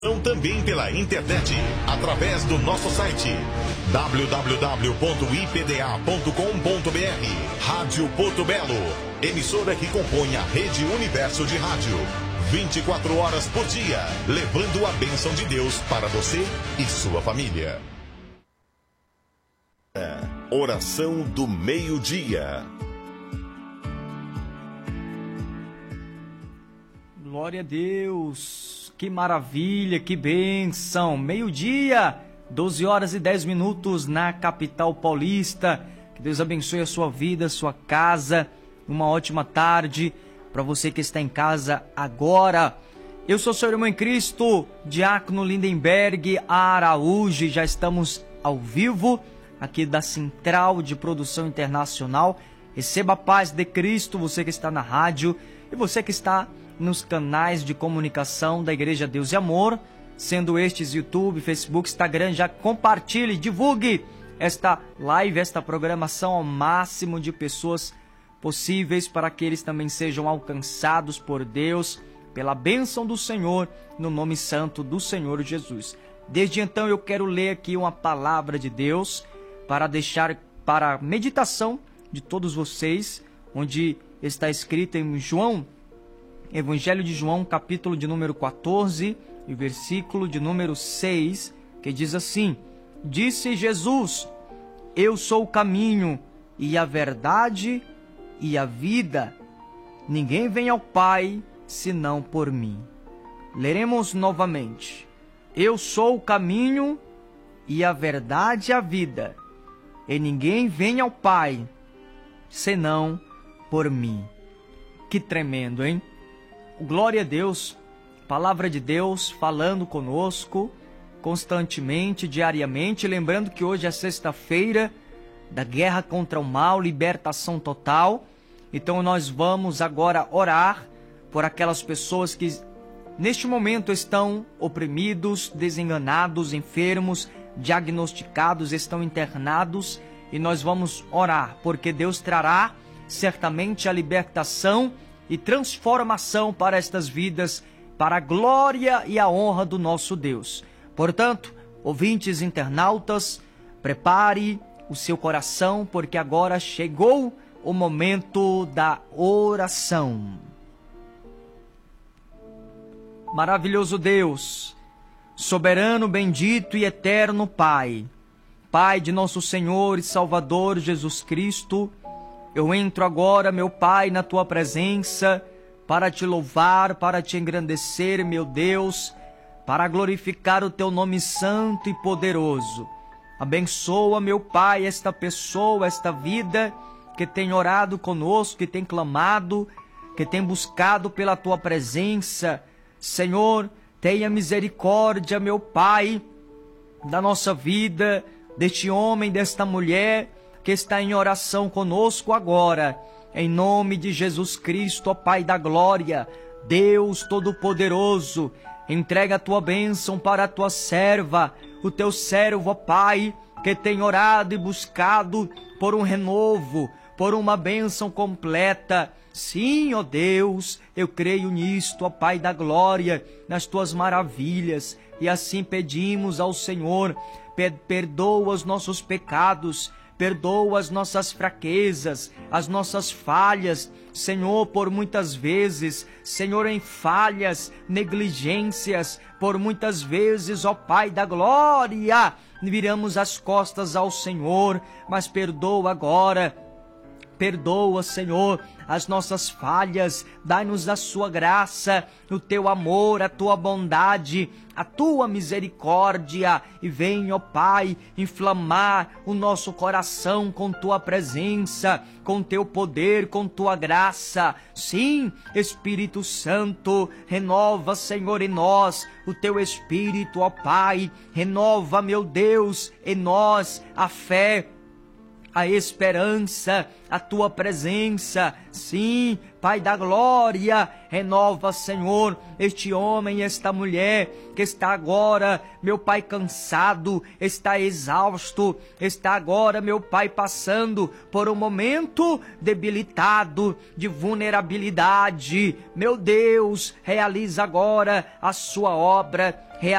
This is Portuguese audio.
Também pela internet, através do nosso site www.ipda.com.br. Rádio Porto Belo, emissora que compõe a Rede Universo de Rádio. 24 horas por dia, levando a bênção de Deus para você e sua família. Oração do meio-dia. Glória a Deus. Que maravilha, que bênção. Meio-dia, 12 horas e 10 minutos na capital paulista. Que Deus abençoe a sua vida, a sua casa. Uma ótima tarde para você que está em casa agora. Eu sou seu irmão em Cristo, Diácono Lindenberg Araújo. Já estamos ao vivo aqui da Central de Produção Internacional. Receba a paz de Cristo, você que está na rádio e você que está nos canais de comunicação da Igreja Deus e Amor, sendo estes YouTube, Facebook, Instagram. Já compartilhe, divulgue esta live, esta programação ao máximo de pessoas possíveis, para que eles também sejam alcançados por Deus, pela bênção do Senhor, no nome santo do Senhor Jesus. Desde então eu quero ler aqui uma palavra de Deus para deixar para a meditação de todos vocês, onde está escrito em João, Evangelho de João, capítulo de número 14, e versículo de número 6, que diz assim: Disse Jesus, eu sou o caminho e a verdade e a vida. Ninguém vem ao Pai senão por mim. Leremos novamente. Eu sou o caminho e a verdade e a vida. E ninguém vem ao Pai senão por mim. Que tremendo, hein? Glória a Deus, palavra de Deus falando conosco constantemente, diariamente. Lembrando que hoje é sexta-feira da guerra contra o mal, libertação total. Então nós vamos agora orar por aquelas pessoas que neste momento estão oprimidos, desenganados, enfermos, diagnosticados, estão internados. E nós vamos orar, porque Deus trará certamente a libertação e transformação para estas vidas, para a glória e a honra do nosso Deus. Portanto, ouvintes internautas, prepare o seu coração, porque agora chegou o momento da oração. Maravilhoso Deus, soberano, bendito e eterno Pai, Pai de nosso Senhor e Salvador Jesus Cristo, eu entro agora, meu Pai, na Tua presença, para Te louvar, para Te engrandecer, meu Deus, para glorificar o Teu nome santo e poderoso. Abençoa, meu Pai, esta pessoa, esta vida que tem orado conosco, que tem clamado, que tem buscado pela Tua presença. Senhor, tenha misericórdia, meu Pai, da nossa vida, deste homem, desta mulher que está em oração conosco agora, em nome de Jesus Cristo, ó Pai da glória, Deus Todo-Poderoso. Entrega a Tua bênção para a Tua serva, o Teu servo, ó Pai, que tem orado e buscado por um renovo, por uma bênção completa. Sim, ó Deus, eu creio nisto, ó Pai da glória, nas Tuas maravilhas, e assim pedimos ao Senhor, perdoa os nossos pecados, perdoa as nossas fraquezas, as nossas falhas, Senhor, por muitas vezes, Senhor, em falhas, negligências, por muitas vezes, ó Pai da glória, viramos as costas ao Senhor, mas perdoa agora. Perdoa, Senhor, as nossas falhas, dai-nos a Sua graça, o Teu amor, a Tua bondade, a Tua misericórdia, e vem, ó Pai, inflamar o nosso coração com Tua presença, com Teu poder, com Tua graça. Sim, Espírito Santo, renova, Senhor, em nós o Teu Espírito, ó Pai, renova, meu Deus, em nós a fé, a esperança, a tua presença. Sim, Pai da glória, renova, Senhor, este homem, esta mulher que está agora, meu Pai, cansado, está exausto, está agora, meu Pai, passando por um momento debilitado, de vulnerabilidade. Meu Deus, realiza agora a sua obra,